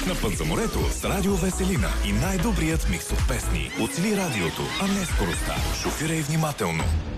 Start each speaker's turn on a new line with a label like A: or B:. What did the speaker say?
A: на път за морето с Радио Веселина и най-добрият микс от песни. Оцени радиото, а не скоростта. Шофирай внимателно.